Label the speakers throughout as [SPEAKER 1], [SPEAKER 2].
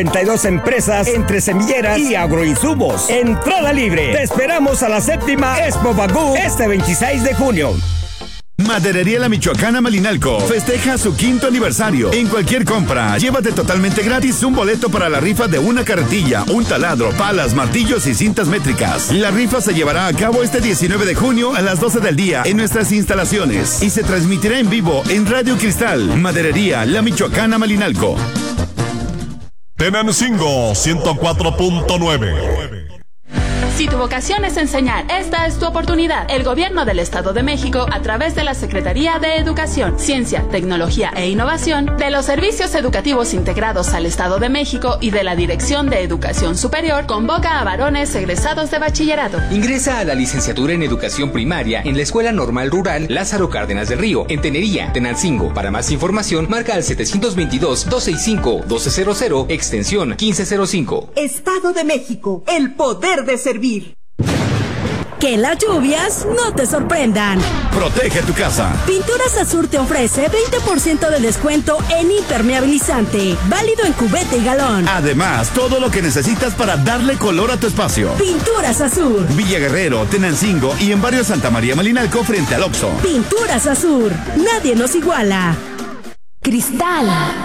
[SPEAKER 1] 32 empresas entre semilleras y agroinsumos. Entrada libre. Te esperamos a la 7ª Expo Bagú este 26 de junio.
[SPEAKER 2] Maderería La Michoacana Malinalco festeja su 5º aniversario. En cualquier compra, llévate totalmente gratis un boleto para la rifa de una carretilla, un taladro, palas, martillos y cintas métricas. La rifa se llevará a cabo este 19 de junio a las 12 del día en nuestras instalaciones y se transmitirá en vivo en Radio Cristal. Maderería La Michoacana Malinalco.
[SPEAKER 3] Tenancingo 104.9.
[SPEAKER 4] Si tu vocación es enseñar, esta es tu oportunidad. El Gobierno del Estado de México, a través de la Secretaría de Educación, Ciencia, Tecnología e Innovación, de los Servicios Educativos Integrados al Estado de México y de la Dirección de Educación Superior, convoca a varones egresados de bachillerato.
[SPEAKER 5] Ingresa a la licenciatura en Educación Primaria en la Escuela Normal Rural Lázaro Cárdenas del Río, en Tenería, Tenancingo. Para más información, marca al 722-265-1200, extensión 1505.
[SPEAKER 6] Estado de México, el poder de servir.
[SPEAKER 7] Que las lluvias no te sorprendan.
[SPEAKER 2] Protege tu casa.
[SPEAKER 7] Pinturas Azur te ofrece 20% de descuento en impermeabilizante, válido en cubeta y galón.
[SPEAKER 2] Además, todo lo que necesitas para darle color a tu espacio.
[SPEAKER 7] Pinturas Azur.
[SPEAKER 2] Villa Guerrero, Tenancingo y en barrio Santa María Malinalco frente al Oxxo.
[SPEAKER 7] Pinturas Azur. Nadie nos iguala. Cristal.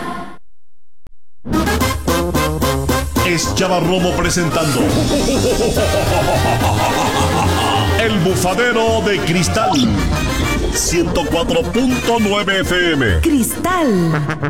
[SPEAKER 3] Es Chavarromo presentando El Bufadero de Cristal 104.9 FM.
[SPEAKER 7] Cristal.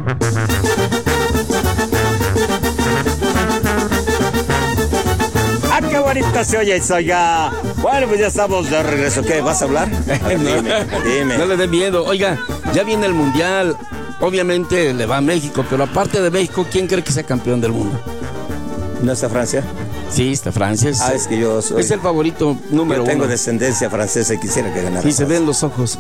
[SPEAKER 1] ¡Ah, qué bonito se oye eso, oiga! Bueno, pues ya estamos de regreso. ¿Qué? ¿Vas a hablar? Dime.
[SPEAKER 8] No le den miedo. Oiga, ya viene el Mundial. Obviamente le va a México, pero aparte de México, ¿quién cree que sea campeón del mundo?
[SPEAKER 1] ¿No está Francia?
[SPEAKER 8] Sí, está Francia.
[SPEAKER 1] Es que yo soy...
[SPEAKER 8] Es el favorito número uno.
[SPEAKER 1] Yo tengo descendencia francesa y quisiera que ganara.
[SPEAKER 8] Sí, se ven los ojos.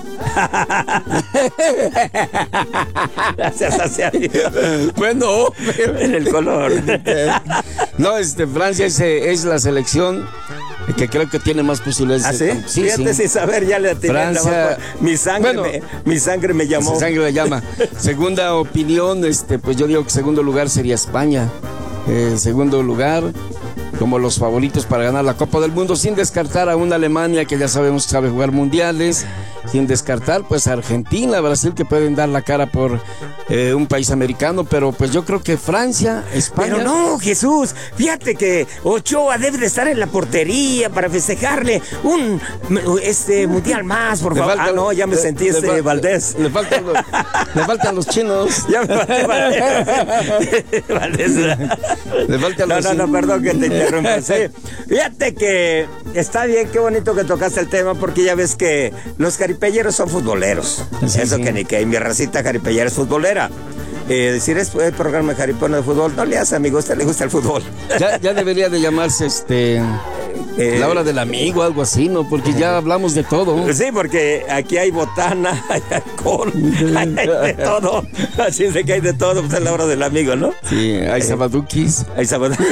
[SPEAKER 1] Gracias hacia Dios.
[SPEAKER 8] Bueno,
[SPEAKER 1] en el color.
[SPEAKER 8] No, Francia es la selección que creo que tiene más posibilidades.
[SPEAKER 1] ¿Ah, sí?
[SPEAKER 8] Sí,
[SPEAKER 1] fíjate,
[SPEAKER 8] sí.
[SPEAKER 1] sin saber, ya le atiné.
[SPEAKER 8] Francia.
[SPEAKER 1] Mi sangre me llamó.
[SPEAKER 8] Mi sangre le llama. Segunda opinión, pues yo digo que segundo lugar sería España. Segundo lugar, como los favoritos para ganar la Copa del Mundo, sin descartar a una Alemania que ya sabemos que sabe jugar mundiales, sin descartar pues a Argentina, Brasil, que pueden dar la cara por un país americano, pero pues yo creo que Francia, España...
[SPEAKER 1] Pero no, Jesús, fíjate que Ochoa debe de estar en la portería para festejarle un mundial más, por favor. No, ya me sentí Valdés.
[SPEAKER 8] Le faltan los chinos.
[SPEAKER 1] Ya me falté Valdés.
[SPEAKER 8] Le faltan los
[SPEAKER 1] No, perdón que te interrumpa. Sí. Fíjate que está bien, qué bonito que tocaste el tema, porque ya ves que los jaripelleros son futboleros.
[SPEAKER 8] Sí,
[SPEAKER 1] eso sí. Que ni que mi racita jaripellera es futbolera. Decir es el programa de jaripón de fútbol, no le hace, amigo, a usted le gusta el fútbol.
[SPEAKER 8] Ya debería de llamarse la hora del amigo, algo así, ¿no? Porque ya hablamos de todo.
[SPEAKER 1] Sí, porque aquí hay botana, hay alcohol, hay de todo. Así es de que hay de todo, pues es la hora del amigo, ¿no?
[SPEAKER 8] Sí, hay sabadukis.
[SPEAKER 1] Hay sabadukis.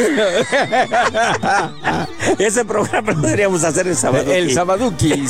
[SPEAKER 1] Ese programa lo deberíamos hacer en sabadukis.
[SPEAKER 8] El sabadukis.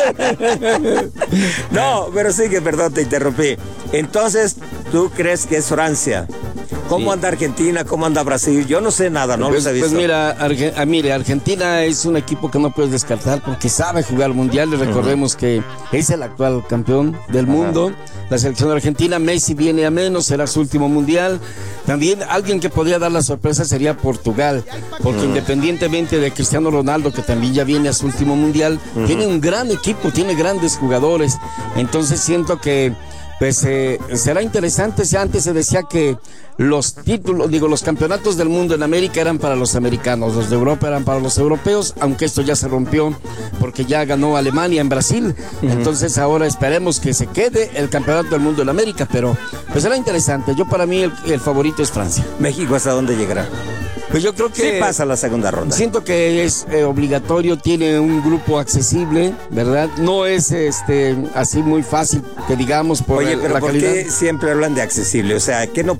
[SPEAKER 1] No, pero sí que, perdón, te interrumpí. Entonces, ¿tú crees que es Francia? ¿Cómo anda Argentina? ¿Cómo anda Brasil? Yo no sé nada, no los he visto.
[SPEAKER 8] Pues mira, Argentina es un equipo que no puedes descartar porque sabe jugar mundiales. Recordemos que es el actual campeón del mundo. La selección argentina, Messi viene a menos, será su último mundial. También alguien que podría dar la sorpresa sería Portugal, porque independientemente de Cristiano Ronaldo, que también ya viene a su último mundial, tiene un gran equipo, tiene grandes jugadores. Entonces siento que pues será interesante. Si antes se decía que los campeonatos del mundo en América eran para los americanos, los de Europa eran para los europeos, aunque esto ya se rompió porque ya ganó Alemania en Brasil. Entonces ahora esperemos que se quede el campeonato del mundo en América, pero pues será interesante. Yo, para mí, el favorito es Francia.
[SPEAKER 1] ¿México hasta dónde llegará?
[SPEAKER 8] Pues yo creo que
[SPEAKER 1] sí pasa la segunda ronda.
[SPEAKER 8] Siento que es obligatorio, tiene un grupo accesible, ¿verdad? No es así muy fácil, que digamos, por
[SPEAKER 1] Oye, pero
[SPEAKER 8] la
[SPEAKER 1] ¿por
[SPEAKER 8] calidad?
[SPEAKER 1] qué siempre hablan de accesible? O sea, ¿qué no puedo ir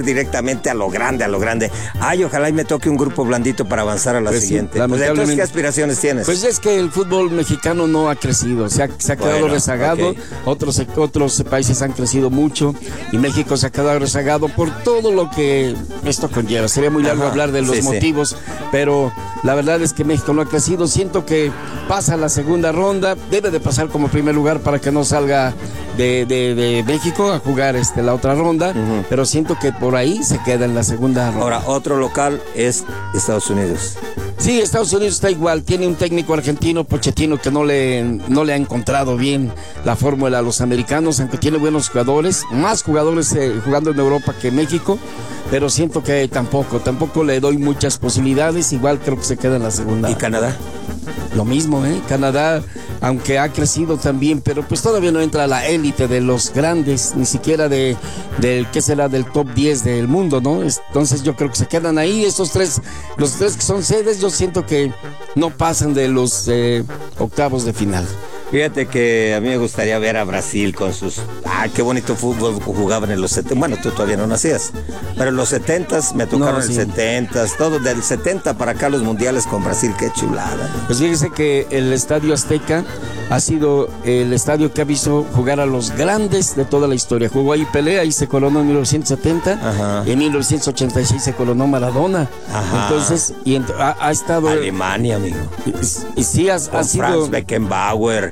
[SPEAKER 1] ir directamente a lo grande, a lo grande. Ay, ojalá y me toque un grupo blandito para avanzar a la siguiente.
[SPEAKER 8] Sí,
[SPEAKER 1] pues entonces, ¿qué aspiraciones tienes?
[SPEAKER 8] Pues es que el fútbol mexicano no ha crecido, se ha quedado rezagado, okay. Otros países han crecido mucho y México se ha quedado rezagado por todo lo que esto conlleva. Sería muy largo hablar de los motivos, pero la verdad es que México no ha crecido. Siento que pasa la segunda ronda, debe de pasar como primer lugar para que no salga de México a jugar la otra ronda, pero siento que por ahí se queda en la segunda ronda.
[SPEAKER 1] Ahora, otro local es Estados Unidos.
[SPEAKER 8] Sí, Estados Unidos está igual, tiene un técnico argentino, Pochettino, que no le ha encontrado bien la fórmula a los americanos, aunque tiene buenos jugadores, más jugadores jugando en Europa que en México, pero siento que tampoco le doy muchas posibilidades, igual creo que se queda en la segunda.
[SPEAKER 1] ¿Y Canadá?
[SPEAKER 8] Lo mismo, Canadá, aunque ha crecido también, pero pues todavía no entra a la élite de los grandes, ni siquiera del ¿qué será? Del top 10 del mundo, ¿no? Entonces yo creo que se quedan ahí, los tres que son sedes, yo siento que no pasan de los octavos de final.
[SPEAKER 1] Fíjate que a mí me gustaría ver a Brasil con sus... qué bonito fútbol jugaban en los 70. Bueno, tú todavía no nacías. Pero en los 70s me tocaron en los 70s. Todo del 70 para acá los mundiales con Brasil. Qué chulada.
[SPEAKER 8] Pues fíjese que el Estadio Azteca ha sido el estadio que ha visto jugar a los grandes de toda la historia. Jugó ahí Pelé, ahí se coronó en 1970. Ajá. Y en 1986 se coronó Maradona. Ajá. Entonces, ha estado...
[SPEAKER 1] Alemania, amigo.
[SPEAKER 8] Y sí ha sido...
[SPEAKER 1] Franz Beckenbauer...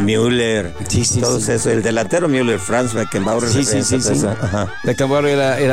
[SPEAKER 1] Müller, todos eso, el delantero Müller, Franz Beckenbauer.
[SPEAKER 8] Sí. Beckenbauer era